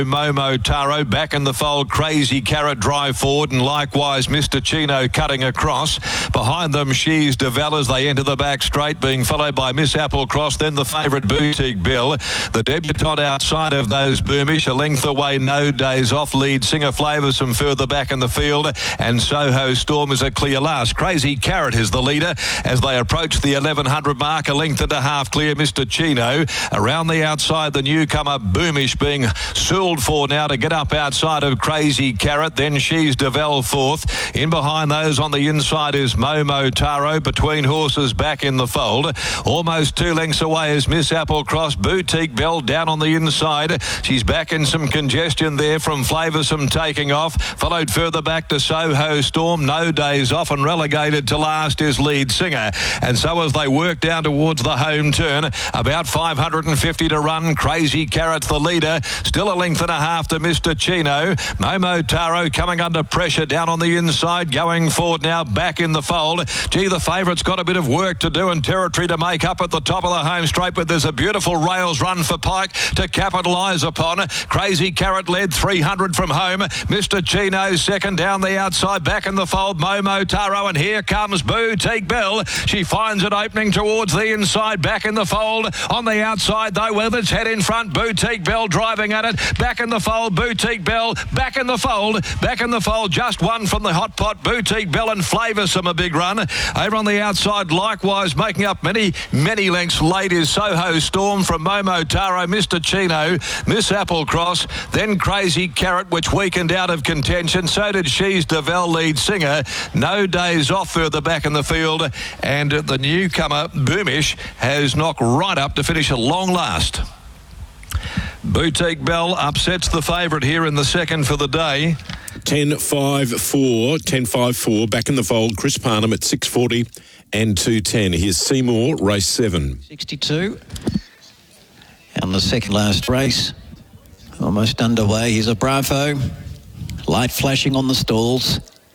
Momo Taro back in the fold. Crazy Carrot drive forward, and likewise Mr. Chino cutting across. Behind them, She's Devel as they enter the back straight, being followed by Miss Applecross, then the favourite Boutique Bill. The debutante outside of those Boomish, a length away, No Days Off. Lead Singer Flavoursome further back in the field, and Soho Storm is a clear last. Crazy Carrot is the leader as they approach the 1100 mark, a length and a half clear. Mr. Chino around the outside, the newcomer Boomish being sooled for now to get up outside of Crazy Carrot. Then She's Devel fourth. In behind those on the inside is Momo Taro. Between horses back in the fold, almost 2 lengths away is Miss Applecross. Boutique Bell down on the inside. She's back in some congestion there from Flavoursome taking off. Followed further back to Soho Storm. No Days Off, and relegated to last is Lead Singer. And so as they work down towards the home turn, about 550 to run. Crazy Carrot's the leader. Still a length and a half to Mr. Chino. Momo Taro coming under pressure down on the inside, going forward now back in the fold. Gee, the favourite's got a bit of work to do and territory to make up at the top of the home straight, but there's a beautiful rails run for Pike to capitalise upon. Crazy Carrot led 300 from home. Mr. Chino second down the outside, back in the fold Momo Taro, and here comes Boutique Bell. She finds it opening towards the inside, back in the fold. On the outside though, with its head in front, Boutique Bell driving at it. Back in the fold, Boutique Bell, back in the fold, just one from the hot pot. Boutique Bell and Flavoursome a big run. Over on the outside, likewise making up many lengths late is Soho Storm from Momo Taro, Mr. Chino, Miss Applecross, then Crazy Carrot, which weakened out of contention. So did She's Devel, Lead Singer. No Days Off further back in the field, and the newcomer Boomish has knocked right up to finish at long last. Boutique Bell upsets the favourite here in the second for the day. 10.54, back in the fold. Chris Parnham at 6.40 and 2.10. Here's Seymour, race 7. 62. And the second last race, almost underway. Here's a Bravo. Light flashing on the stalls.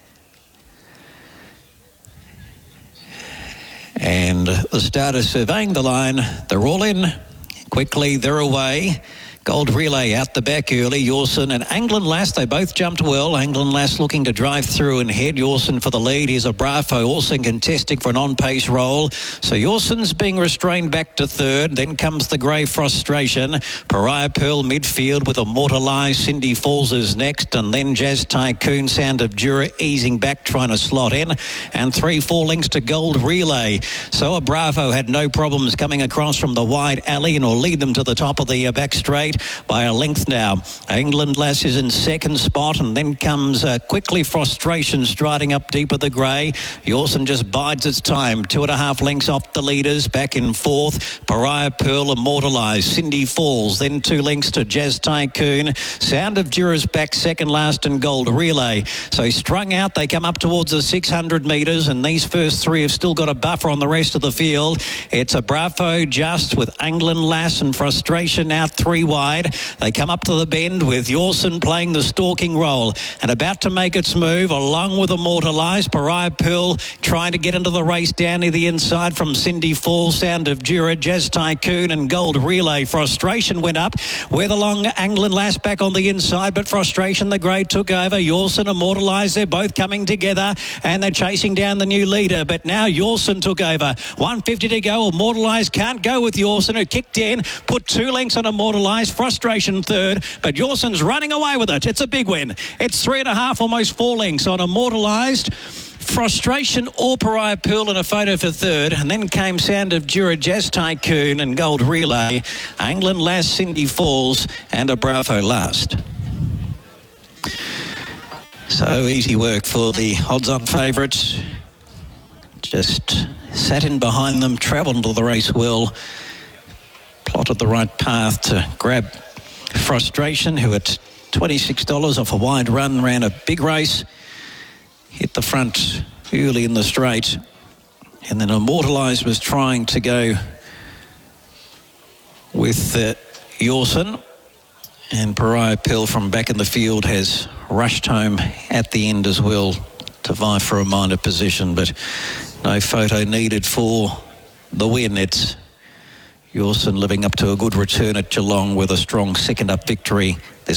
And the starter surveying the line. They're all in. Quickly, they're away. Gold Relay out the back early. Yorson and Angling Lass, they both jumped well. Angling Lass looking to drive through and head. Yorson for the lead. Here's a Bravo also contesting for an on-pace roll. So Yorson's being restrained back to third. Then comes the Grey Frustration. Pariah Pearl midfield with Immortalised. Cindy Falls is next. And then Jazz Tycoon, Sound of Jura easing back, trying to slot in. And 3-4 lengths to Gold Relay. So a Bravo had no problems coming across from the wide alley and will lead them to the top of the back straight by a length now. England Lass is in second spot, and then comes quickly Frustration striding up deeper the grey. Yorson just bides its time. 2.5 lengths off the leaders. Back in fourth, Pariah Pearl, Immortalised. Cindy Falls, then 2 lengths to Jazz Tycoon. Sound of Jura's back second last, and Gold Relay. So strung out, they come up towards the 600 metres, and these first 3 have still got a buffer on the rest of the field. It's a Bravo just with England Lass and Frustration out 3 wide. They come up to the bend with Yorson playing the stalking role and about to make its move along with Immortalised. Pariah Pearl trying to get into the race down near the inside from Cindy Falls, Sound of Jura, Jazz Tycoon and Gold Relay. Frustration went up with along Angling Lass back on the inside, but Frustration the grey took over. Yorson, Immortalised, they're both coming together and they're chasing down the new leader, but now Yorson took over. 150 to go. Immortalised can't go with Yorson, who kicked in, put 2 lengths on Immortalised. Frustration third, but Yorson's running away with it. It's a big win. It's 3.5, almost 4 lengths on Immortalised. Frustration or Pariah Pearl in a photo for third, and then came Sound of Jura, Jazz Tycoon and Gold Relay. England Lass, Cindy Falls and a Bravo last. So easy work for the odds-on favourites. Just sat in behind them, travelled into the race well, plotted the right path to grab Frustration, who at $26 off a wide run ran a big race, hit the front early in the straight, and then Immortalised was trying to go with Yorson, and Pariah Pearl from back in the field has rushed home at the end as well to vie for a minor position, but no photo needed for the win. It's Yorson living up to a good return at Geelong with a strong second up victory.